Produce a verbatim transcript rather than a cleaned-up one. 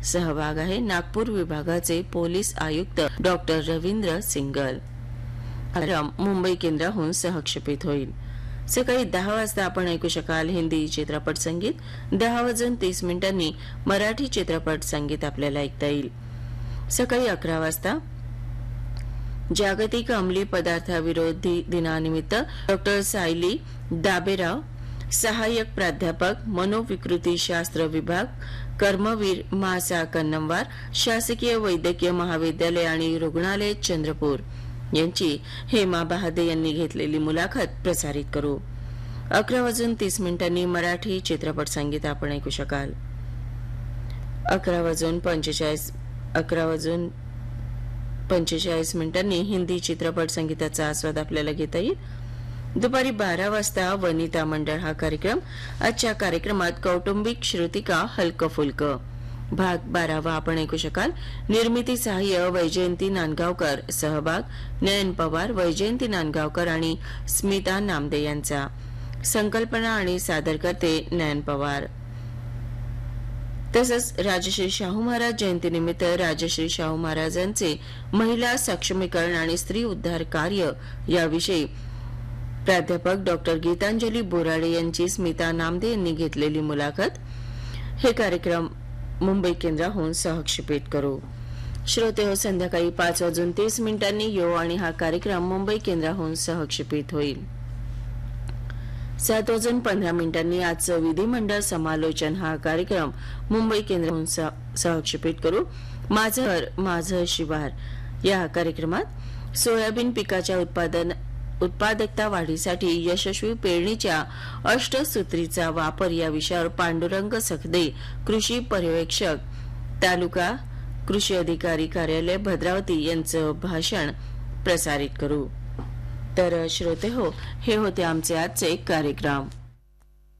सहभाग आहे नागपूर विभागाचे पोलीस आयुक्त डॉक्टर रवींद्र सिंगल. मुंबई केंद्राहून सहक्षेपित होईल. सकाळी दहा वाजता आपण ऐकू शकाल हिंदी चित्रपट संगीत. दहा वाजून तीस मिनिटांनी मराठी चित्रपट संगीत आपल्याला ऐकता येईल. सकाळी अकरा वाजता जागतिक अंमली पदार्थाविरोधी दिनानिमित्त डॉक्टर सायली दाबेराव, सहाय्यक प्राध्यापक मनोविकृतीशास्त्र विभाग, कर्मवीर महासा कन्नमवार, शासकीय वैद्यकीय महाविद्यालय आणि रुग्णालय चंद्रपूर यांची हेमा बहादे यांनी घेतलेली मुलाखत प्रसारित करू. अकरा वाजून तीस मिनिटांनी मराठी चित्रपट संगीत आपण ऐकू शकाल. अकरा वाजून पंचेचाळीस अकरा वाजून पंचेचाळीस मिनिटांनी हिंदी चित्रपट संगीताचा आस्वाद आपल्याला घेता येईल. दुपारी बारा वाजता वनिता मंडळ हा कार्यक्रम. आजच्या कार्यक्रमात कौटुंबिक श्रुतिका हलक फुलक भाग बारावा आपण ऐकू शकाल. निर्मिती सहाय्य वैजयंती नांदगावकर, सहभाग नयन पवार, वैजयंती नांदगावकर आणि स्मिता नामदे यांचा. संकल्पना आणि सादर करते नयन पवार. तसंच राजश्री शाहू महाराज जयंतीनिमित्त राजश्री शाहू महाराजांचे महिला सक्षमीकरण आणि स्त्री उद्धार कार्य याविषयी प्राध्यापक डॉक्टर गीतांजली बोराडे यांची स्मिता नामदे यांनी घेतलेली मुलाखत. हे कार्यक्रम मुंबई केंद्राहून सहक्षेपित करू. श्रोते हो, संध्याकाळी पाच वाजून तीस मिनिटांनी यो आणि हा कार्यक्रम मुंबई केंद्राहून सहक्षेपित होईल. सात वाजून पंधरा मिनिटांनी आजचं विधिमंडळ समालोचन हा कार्यक्रम मुंबई केंद्राहून सहक्षेपित करू. माझं घर माझं शिवार या कार्यक्रमात सोयाबीन पिकाच्या उत्पादन उत्पादकता वाढीसाठी यशस्वी पेरणीच्या अष्टसूत्रीचा वापर या विषयावर पांडुरंग सखदे, कृषी पर्यवेक्षक, तालुका कृषी अधिकारी कार्यालय भद्रावती यांचं भाषण प्रसारित करू. तर श्रोते हो, हे होते आमचे आजचे कार्यक्रम.